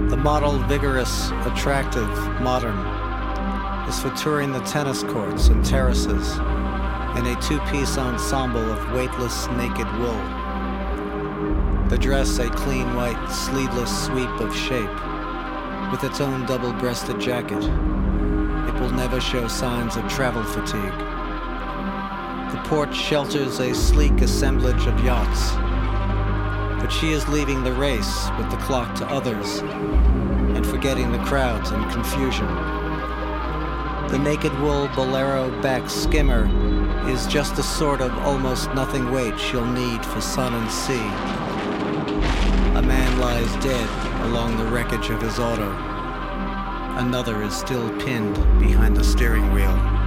The model, vigorous, attractive, modern, is for touring the tennis courts and terraces in a two-piece ensemble of weightless, naked wool. The dress a clean white, sleeveless sweep of shape, with its own double-breasted jacket. It will never show signs of travel fatigue. The port shelters a sleek assemblage of yachts, but she is leaving the race with the clock to others and forgetting the crowds and confusion. The naked wool bolero back skimmer is just the sort of almost nothing weight she'll need for sun and sea. A man lies dead along the wreckage of his auto. Another is still pinned behind the steering wheel.